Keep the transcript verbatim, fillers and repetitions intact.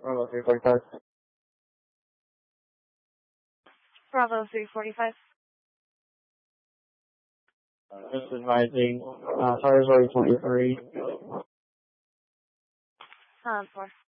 Bravo three forty-five. Bravo three forty-five. Just advising, uh, tires already twenty-three. Um, four.